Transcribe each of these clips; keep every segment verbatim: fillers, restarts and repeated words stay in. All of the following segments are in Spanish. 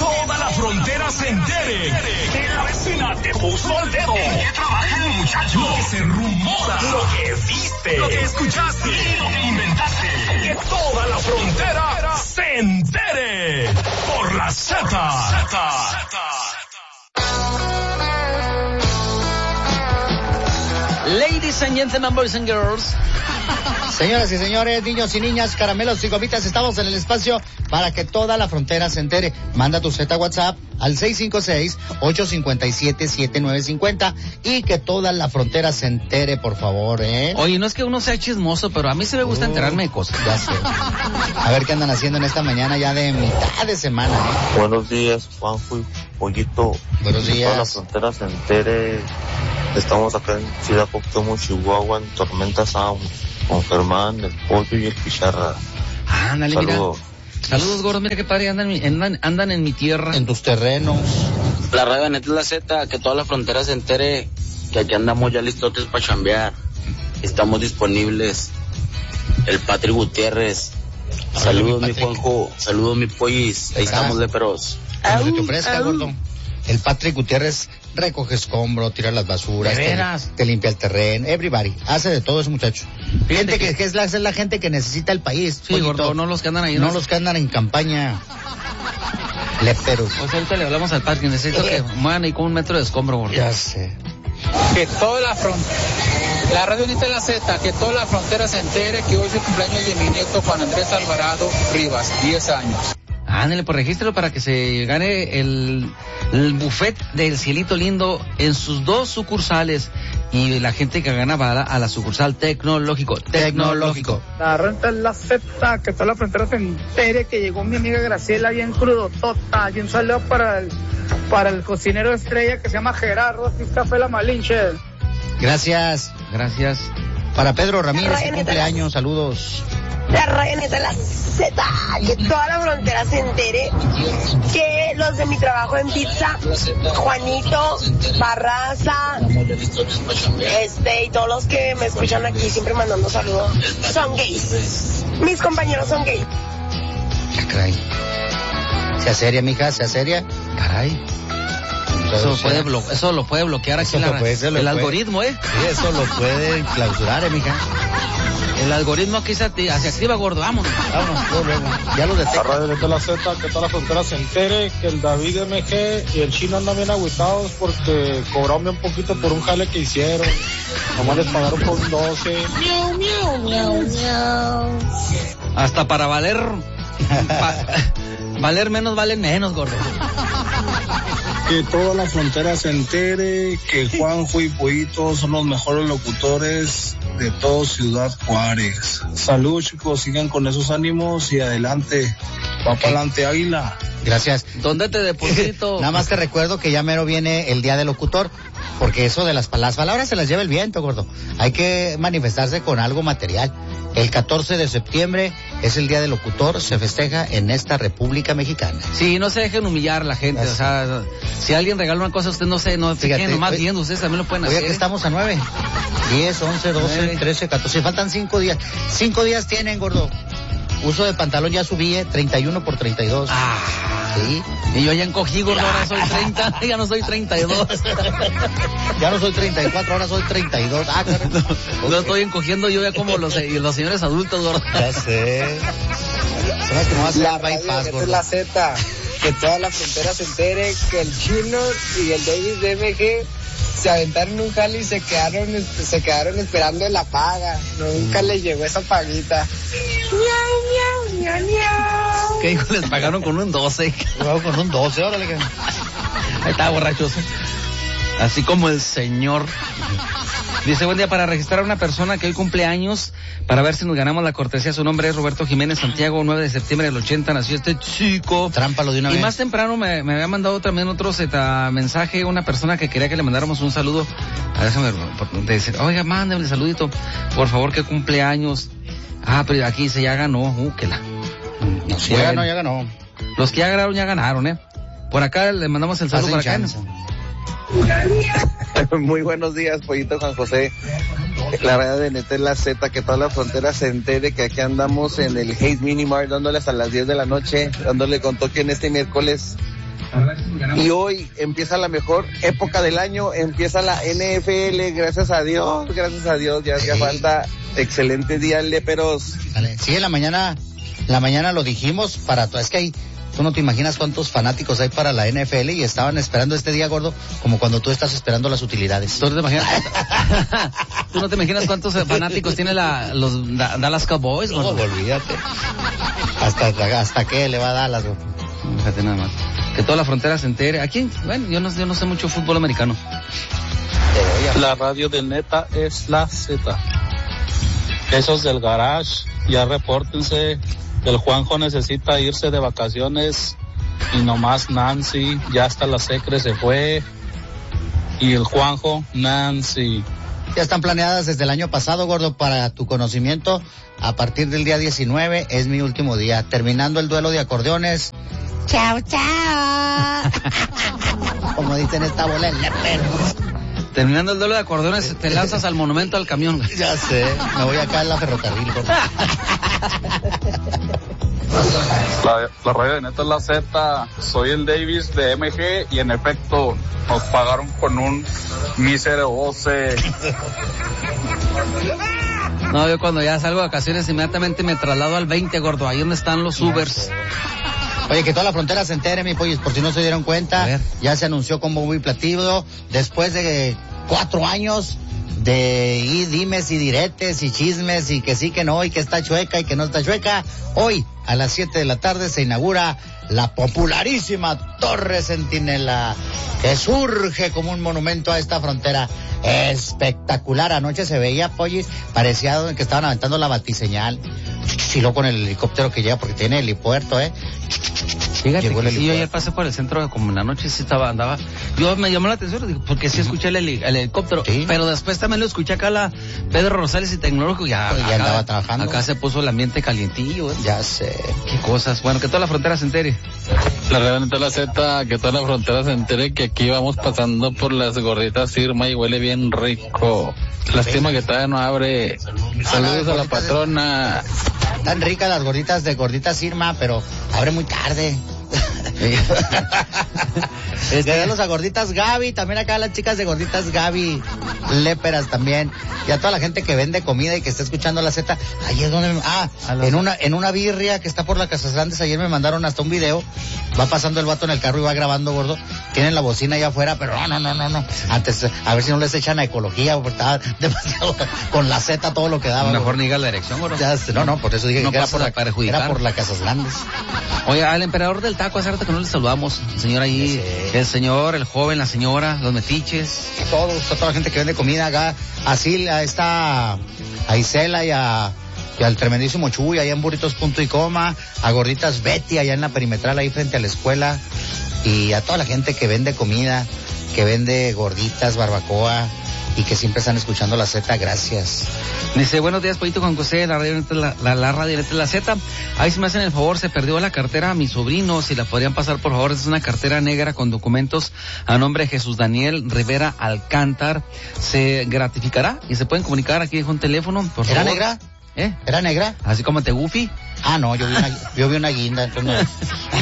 toda la frontera se entere. Que la vecina te puso el dedo. ¿En qué trabaja el muchacho? Lo que se rumora, lo que viste, lo que escuchaste y lo que inventaste. Que toda la frontera se entere. Por la Z. Ladies and gentlemen, boys and girls. Señoras y señores, niños y niñas, caramelos y gomitas, estamos en el espacio para que toda la frontera se entere. Manda tu Z WhatsApp al seis cinco seis, ocho cinco siete, siete nueve cinco cero y que toda la frontera se entere, por favor, ¿eh? Oye, no es que uno sea chismoso, pero a mí sí me gusta uh, enterarme de cosas. Ya sé. A ver qué andan haciendo en esta mañana ya de mitad de semana, ¿eh? Buenos días, Juanjo y Pollito. Buenos días. Que toda la frontera se entere. Estamos acá en Ciudad Cuauhtémoc, Chihuahua, en Tormenta Sound, con Germán, el Pollo y el Pizarra. Ándale, Saludos. Mira. Saludos, gordos, mira qué padre, andan, andan, andan en mi tierra. En tus terrenos. La radio de Net es la Z, que toda la frontera se entere que aquí andamos ya listotes para chambear. Estamos disponibles. El Patrick Gutiérrez. Hola, saludos, mi, mi Juanjo. Saludos, mi Pollis. Ahí estamos de peros. Cuando se te ofrezca, gordo. El Patrick Gutiérrez recoge escombro, tira las basuras, te, te limpia el terreno, everybody, hace de todo ese muchacho. Fíjate gente que, que es, la, es la gente que necesita el país. Sí, gordo, no los que andan ahí. No, no los que andan en campaña. Leperos. Pues ahorita le hablamos al Patrick, necesito que muevan ahí con un metro de escombro, gordo. Ya sé. Que toda la frontera, la radio Unita la Z, que toda la frontera se entere que hoy es el cumpleaños de mi nieto Juan Andrés Alvarado Rivas, diez años. Ándale, pues regístralo para que se gane el, el buffet del Cielito Lindo en sus dos sucursales. Y la gente que gana va a la, a la sucursal tecnológico. Tecnológico. La renta es la Z, que toda la frontera se entere que llegó mi amiga Graciela bien crudo, tota. Y un saludo para el, para el cocinero estrella que se llama Gerardo, así Café La Malinche. Gracias. Gracias. Para Pedro Ramírez, que cumpleaños, saludos. La radio de la Z, que toda la frontera se entere que los de mi trabajo en pizza, Juanito, Barraza, este y todos los que me escuchan aquí siempre mandando saludos, son gays. Mis compañeros son gays. Ah, caray. Sea seria, mija, sea seria. Caray. Eso, puede blo- eso lo puede bloquear aquí la, puede, el puede. algoritmo, ¿eh? Sí, eso lo puede clausurar, ¿eh, mija? El algoritmo aquí se, activa, se activa, gordo, vámonos. Vámonos, luego, ya lo detecta. La radio de la Z, que toda la frontera se entere que el David M G y el Chino andan bien agüitados porque cobraron bien poquito por un jale que hicieron. Nomás les pagaron por un doce. Miau, miau, miau, miau. Hasta para valer... pa, valer menos, valen menos, gordo. Que toda la frontera se entere que Juanjo y Pollito son los mejores locutores de todo Ciudad Juárez. Salud, chicos, sigan con esos ánimos y adelante. Va para adelante, Águila. Gracias. ¿Dónde te deposito? Nada más te recuerdo que ya mero viene el día del locutor, porque eso de las, las palabras se las lleva el viento, gordo. Hay que manifestarse con algo material. El catorce de septiembre es el día del locutor, se festeja en esta República Mexicana. Sí, no se dejen humillar la gente, o sea, si alguien regala una cosa, usted no se, no se queden nomás viendo, ustedes también lo pueden oye, hacer. Oye, que estamos a nueve, diez, once, doce, trece, catorce, faltan cinco días. Cinco días tienen, gordo. Uso de pantalón ya subí, eh, treinta y uno por treinta y dos. Ah. Sí. Y yo ya encogí, gordo, ahora soy treinta, ya no soy treinta y dos. Ya no soy treinta y cuatro, ahora soy treinta y dos. Ah, claro. No, okay. No estoy encogiendo yo ya como los, los señores adultos, gordo. Ya sé. ¿Sabes que no va a ser la bypass, gordo? Es la Z, que toda la frontera se entere que el Chino y el David D M G se aventaron un jale y se quedaron, se quedaron esperando en la paga. Nunca mm. les llegó esa paguita. Miau, miau, miau, miau. ¿Qué hijo? Les pagaron con un doce. Con un doce, órale. Que... Ahí está, borrachos. Así como el señor. Dice, buen día, para registrar a una persona que hoy cumple años, para ver si nos ganamos la cortesía. Su nombre es Roberto Jiménez Santiago, nueve de septiembre del ochenta, nació este chico. Trámpalo de una y vez. Y más temprano me, me había mandado también otro zeta mensaje, una persona que quería que le mandáramos un saludo. A ver, déjame decir, oiga, mándame el saludito, por favor, que cumple años. Ah, pero aquí se ya ganó, uh, que la. No, si ya ganó, ya ganó. Los que ya ganaron, ya ganaron, ¿eh? Por acá le mandamos el saludo para acá. Muy buenos días, Pollito Juan José. La radio de Net es la Z, que toda la frontera se entere que aquí andamos en el Hate Mini Mart dándole hasta las diez de la noche, dándole con toque en este miércoles Y hoy empieza la mejor época del año, empieza la N F L, gracias a Dios, gracias a Dios, ya hacía falta. Excelente día, léperos. Vale. Sí, en la mañana, la mañana lo dijimos para todo, es que hay, tú no te imaginas cuántos fanáticos hay para la N F L y estaban esperando este día, gordo, como cuando tú estás esperando las utilidades. ¿Tú no te imaginas, ¿Tú no te imaginas cuántos fanáticos tiene la, los da, Dallas Cowboys, gordo? No, olvídate. Hasta, hasta qué le va a Dallas, gordo. Fíjate nada más. Que toda la frontera se entere. Aquí, bueno, yo no, yo no sé mucho fútbol americano. La radio de neta es la Z. Esos del garage, ya repórtense. El Juanjo necesita irse de vacaciones y nomás Nancy, ya hasta la Secre se fue. Y el Juanjo, Nancy. Ya están planeadas desde el año pasado, gordo, para tu conocimiento. A partir del día diecinueve es mi último día. Terminando el duelo de acordeones. Chao, chao. Como dicen esta bola de léperos. Terminando el duelo de acordeones, te lanzas al monumento al camión. Ya sé, me voy acá en la ferrocarril. La, la radio de neta es la Z, soy el Davis de M G y en efecto nos pagaron con un mísero doce. No, yo cuando ya salgo de vacaciones inmediatamente me traslado al veinte, gordo, ahí donde están los Ubers. Oye, que toda la frontera se entere, mi pollo, por si no se dieron cuenta, ya se anunció con bombo y platillo, después de cuatro años de y dimes y diretes y chismes y que sí, que no, y que está chueca y que no está chueca, hoy a las siete de la tarde se inaugura la popularísima Torre Centinela, que surge como un monumento a esta frontera espectacular. Anoche se veía, pollo, parecía que estaban aventando la batiseñal, y luego con el helicóptero que llega, porque tiene helipuerto, ¿eh? Fíjate Llegó que sí, yo ayer pasé por el centro, como en la noche sí estaba, andaba, yo me llamó la atención, digo, porque sí escuché el, heli, el helicóptero, sí. Pero después también lo escuché acá la Pedro Rosales y Tecnológico, ya, pues ya acá, andaba trabajando. Acá se puso el ambiente calientillo, ¿eh? Ya sé. Qué cosas, bueno, que toda la frontera se entere. La realidad de la Z, que toda la frontera se entere que aquí vamos pasando por las gorditas Irma y huele bien rico. Lástima que todavía no abre. Saludos a la patrona. Tan ricas las gorditas de gorditas Irma, pero abre muy tarde. Este, los a gorditas Gaby, también acá las chicas de gorditas Gaby, léperas también, y a toda la gente que vende comida y que está escuchando la Z. Ahí es donde, ah, en una, en una birria que está por las Casas Grandes, ayer me mandaron hasta un video, va pasando el vato en el carro y va grabando, gordo, tienen la bocina allá afuera, pero no, no, no, no, no, antes, a ver si no les echan a ecología, porque estaba demasiado, con la Z todo lo que daba. Mejor ni diga la dirección, gordo. Ya, no, no, por eso dije no que era por, la, era por las Casas Grandes. Oye, al emperador del taco, hace rato que no le saludamos, el señor ahí, sí. El señor, el joven, la señora, los metiches. Todos, toda la gente que vende comida acá, así a esta, a Isela y a, y al tremendísimo Chuy, allá en Burritos Punto y Coma, a Gorditas Betty, allá en la perimetral, ahí frente a la escuela, y a toda la gente que vende comida, que vende gorditas, barbacoa, y que siempre están escuchando la Z, gracias. Dice, buenos días, Pollito Juan José, la radio la, la, la radio de la Z. Ahí si me hacen el favor, se perdió la cartera a mi sobrino, si la podrían pasar por favor, es una cartera negra con documentos a nombre de Jesús Daniel Rivera Alcántar. Se gratificará y se pueden comunicar, aquí dejo un teléfono, por favor. ¿Era negra? ¿Eh? ¿Era negra? Así como te Goofy. Ah, no, yo vi una, yo vi una guinda, entonces no es.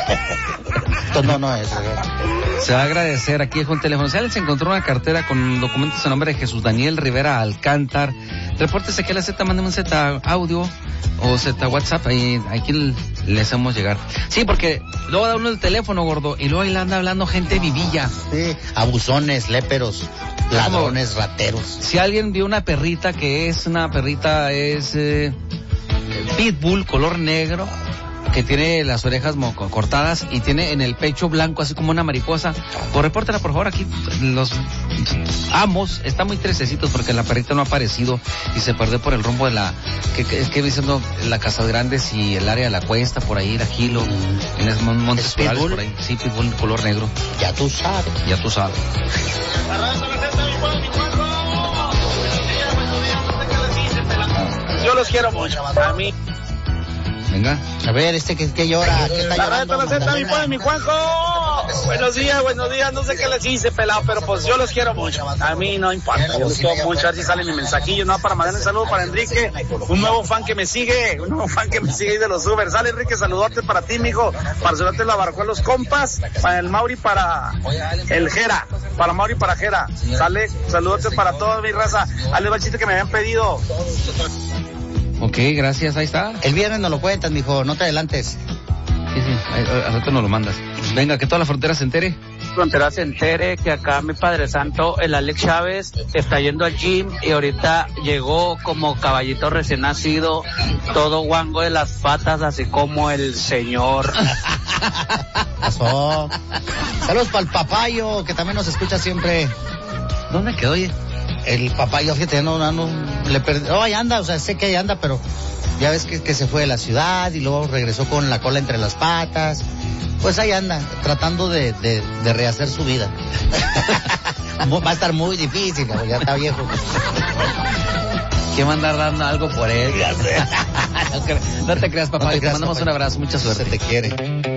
Entonces no, no es. Se va a agradecer, aquí dejo un teléfono. Si alguien se encontró una cartera con documentos a nombre de Jesús Daniel Rivera Alcántar, repórtese que la Z, mándeme un Z audio o Z WhatsApp, ahí aquí le hacemos llegar. Sí, porque luego da uno el teléfono, gordo, y luego ahí le anda hablando gente vivilla. Sí, abusones, léperos, ladrones, rateros. Si alguien vio una perrita que es una perrita, es eh, pitbull, color negro, que tiene las orejas cortadas y tiene en el pecho blanco, así como una mariposa, pues repórtala por favor, aquí los amos están muy tristecitos porque la perrita no ha aparecido y se perdió por el rumbo de la, que, que, que diciendo la Casas Grandes y el área de la Cuesta, por ahí, la Gilo, en esos montes rurales, por ahí, sí, pitbull, color negro. Ya tú sabes. Ya tú sabes. Yo los quiero mucho, a mí. Venga. A ver, este que, que llora, ¿qué está la llorando? La Z, mi, mi Juanjo. Buenos días, buenos días. No sé qué les hice, pelado, pero pues yo los quiero mucho. A mí no importa. Yo los quiero mucho. A ver si sale mi mensajillo, ¿no? Para mandar un saludo para Enrique, un nuevo fan que me sigue, un nuevo fan que me sigue de los Uber. Sale, Enrique, saludote para ti, mijo. Para saludarte la barco a los compas. Para el Mauri, para el Jera. Para Mauri, para Jera. Sale, saludote para toda mi raza. Dale el chiste que me habían pedido. Ok, gracias, ahí está. El viernes nos lo cuentas, mijo, no te adelantes. Sí, sí, al rato nos lo mandas. Venga, que toda la frontera se entere. Frontera se entere que acá mi Padre Santo, el Alex Chávez, está yendo al gym y ahorita llegó como caballito recién nacido, todo guango de las patas, así como el señor. Pasó. Saludos para el Papayo, que también nos escucha siempre. ¿Dónde quedó, oye? El Papayo, fíjate, no, no, no, le perdió. Oh, ahí anda, o sea, sé que ahí anda, pero ya ves que, que se fue de la ciudad y luego regresó con la cola entre las patas. Pues ahí anda, tratando de, de, de rehacer su vida. Va a estar muy difícil, ya está viejo. ¿Quién va a andar dando algo por él? no, no te creas, papá. No te, te creas, mandamos papá. Un abrazo, mucha suerte. Se te quiere.